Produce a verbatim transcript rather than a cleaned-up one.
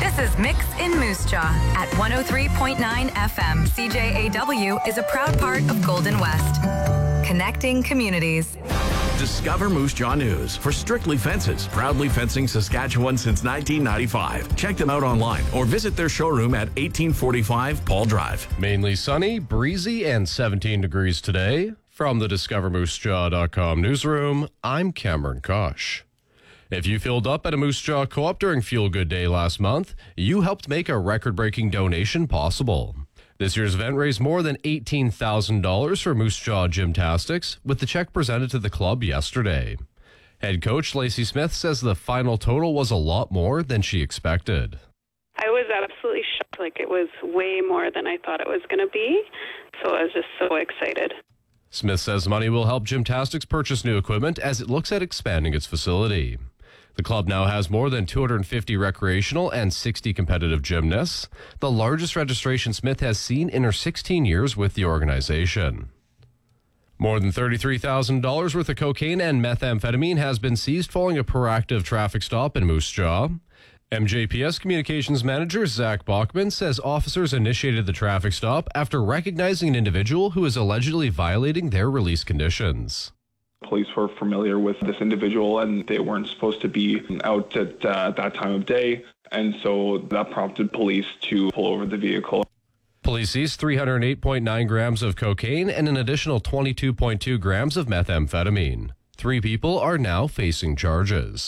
This is Mix in Moose Jaw at one oh three point nine F M. C J A W is a proud part of Golden West. Connecting communities. Discover Moose Jaw News for Strictly Fences, proudly fencing Saskatchewan since nineteen ninety-five. Check them out online or visit their showroom at eighteen forty-five Paul Drive. Mainly sunny, breezy, and seventeen degrees today. From the discover moose jaw dot com newsroom, I'm Cameron Kosh. If you filled up at a Moose Jaw Co-op during Fuel Good Day last month, you helped make a record-breaking donation possible. This year's event raised more than eighteen thousand dollars for Moose Jaw Gymnastics, with the check presented to the club yesterday. Head coach Lacey Smith says the final total was a lot more than she expected. I was absolutely shocked. Like, it was way more than I thought it was going to be, so I was just so excited. Smith says money will help Gymnastics purchase new equipment as it looks at expanding its facility. The club now has more than two hundred fifty recreational and sixty competitive gymnasts, the largest registration Smith has seen in her sixteen years with the organization. More than thirty-three thousand dollars worth of cocaine and methamphetamine has been seized following a proactive traffic stop in Moose Jaw. M J P S Communications Manager Zach Bachman says officers initiated the traffic stop after recognizing an individual who is allegedly violating their release conditions. Police were familiar with this individual and they weren't supposed to be out at uh, that time of day, and so that prompted police to pull over the vehicle. Police seized three hundred eight point nine grams of cocaine and an additional twenty-two point two grams of methamphetamine. Three people are now facing charges.